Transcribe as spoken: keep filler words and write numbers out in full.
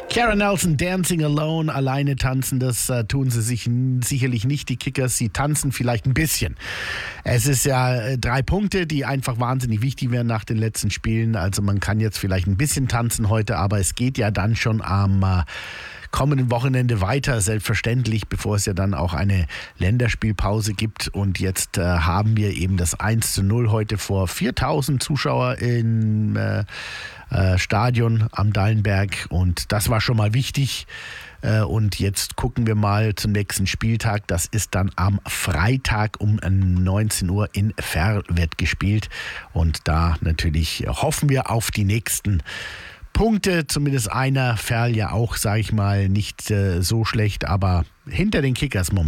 Karen Nelson, Dancing Alone, alleine tanzen, das äh, tun sie sich n- sicherlich nicht, die Kickers. Sie tanzen vielleicht ein bisschen. Es ist ja äh, drei Punkte, die einfach wahnsinnig wichtig wären nach den letzten Spielen. Also man kann jetzt vielleicht ein bisschen tanzen heute, aber es geht ja dann schon am äh, kommenden Wochenende weiter, selbstverständlich, bevor es ja dann auch eine Länderspielpause gibt. Und jetzt äh, haben wir eben das eins zu null heute vor viertausend Zuschauer im äh, äh, Stadion am Dallenberg. Und das war schon mal wichtig. Äh, und jetzt gucken wir mal zum nächsten Spieltag. Das ist dann am Freitag um neunzehn Uhr in Verl wird gespielt. Und da natürlich hoffen wir auf die nächsten Punkte, zumindest einer. Verl ja auch, sage ich mal, nicht äh, so schlecht, aber hinter den Kickers momentan.